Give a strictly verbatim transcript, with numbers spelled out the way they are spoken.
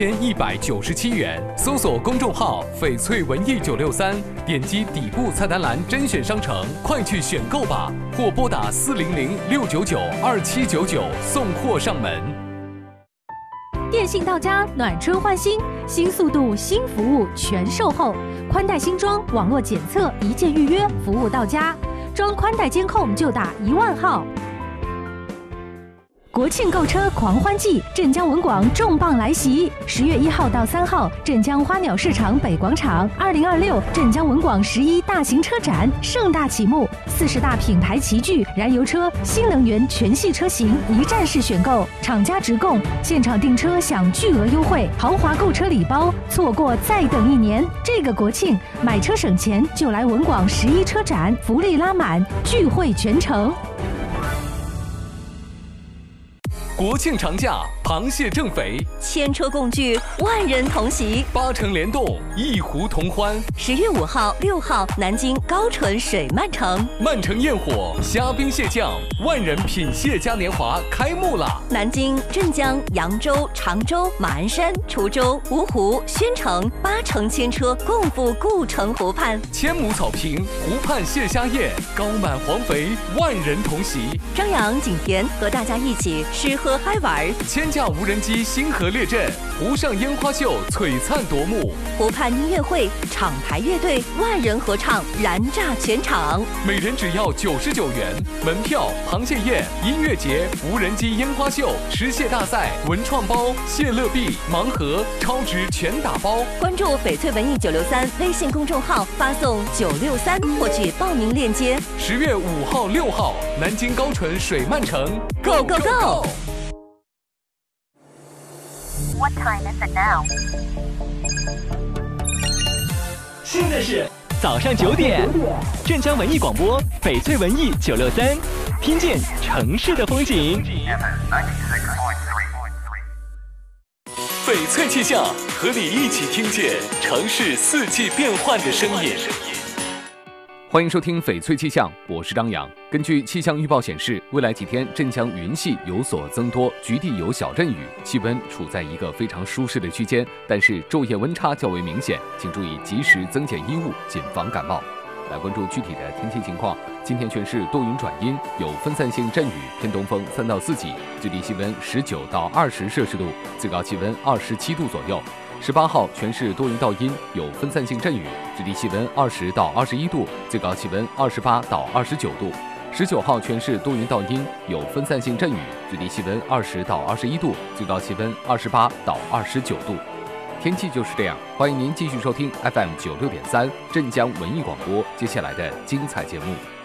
千一百九十七元。搜索公众号“翡翠文艺九六三”，点击底部菜单栏甄选商城，快去选购吧！或拨打四零零六九九二七九九送货上门。 电信到家，暖春换新，新速度、新服务全售后，宽带新装，网络检测，一键预约，服务到家。装宽带监控就打一万号。国庆购车狂欢季，镇江文广重磅来袭！十月一号到三号，镇江花鸟市场北广场，二零二六镇江文广十一大型车展盛大启幕，四十大品牌齐聚，燃油车、新能源全系车型一站式选购，厂家直供，现场订车享巨额优惠，豪华购车礼包，错过再等一年。这个国庆买车省钱，就来文广十一车展，福利拉满，聚会全城。 国庆长假，螃蟹正肥， 千车共聚，万人同喜， 八城联动，一湖同欢。 十月五号、六号，南京高淳水漫城， 漫城焰火，虾兵蟹将，万人品蟹嘉年华开幕啦！ 南京、镇江、扬州、常州、马鞍山、滁州、芜湖、宣城八城千车共赴故城湖畔， 千亩草坪，湖畔蟹虾宴，高满黄肥，万人同席。 张扬、景甜和大家一起吃喝嗨玩， 千架无人机星河列阵，湖上烟花秀璀璨夺目， 湖畔音乐会，厂牌乐队，万人合唱，燃炸全场， 每人只要九十九元。门票、螃蟹宴、音乐节、无人机烟花秀、吃蟹大赛、文创包、蟹乐币、盲盒，超值全打包。 关注翡翠文艺九六三微信公众号，发送九六三获取报名链接。 十月五号、六号，南京高淳水漫城 ，Go Go Go！ What time is it now? 现在是早上九点，镇江文艺广播，翡翠文艺九六三，听见城市的风景。 翡翠气象，和你一起听见城市四季变换的声音。欢迎收听翡翠气象，我是张扬。根据气象预报显示，未来几天镇江云系有所增多，局地有小阵雨，气温处在一个非常舒适的区间，但是昼夜温差较为明显，请注意及时增减衣物，谨防感冒。来关注具体的天气情况。今天全市多云转阴，有分散性阵雨，偏东风三到四级，最低气温十九到二十摄氏度，最高气温二十七度左右。十八号全市多云到阴，有分散性阵雨，最低气温二十到二十一度，最高气温二十八到二十九度。十九号全市多云到阴，有分散性阵雨，最低气温二十到二十一度，最高气温二十八到二十九度。天气就是这样，欢迎您继续收听 F M 九六点三镇江文艺广播接下来的精彩节目。